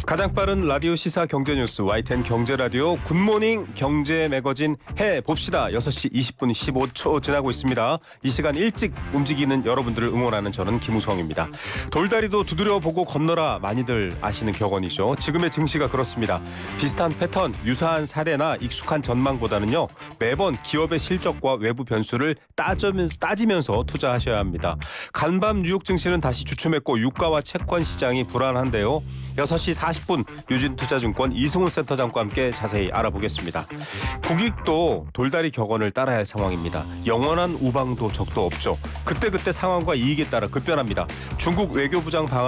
가장 빠른 라디오 시사 경제뉴스 YTN 경제라디오 굿모닝 경제 매거진 해봅시다. 6시 20분 15초 지나고 있습니다. 이 시간 일찍 움직이는 여러분들을 응원하는 저는 김우성입니다. 돌다리도 두드려보고 건너라, 많이들 아시는 격언이죠. 지금의 증시가 그렇습니다. 비슷한 패턴, 유사한 사례나 익숙한 전망보다는요, 매번 기업의 실적과 외부 변수를 따지면서 투자하셔야 합니다. 간밤 뉴욕 증시는 다시 주춤했고 유가와 채권 시장이 불안한데요. 6시 40분 유진투자증권 이승훈 센터장과 함께 자세히 알아보겠습니다. 국익도 돌다리 격언을 따라야 할 상황입니다. 영원한 우방도 적도 없죠. 그때그때 상황과 이익에 따라 급변합니다. 중국 외교부장 방한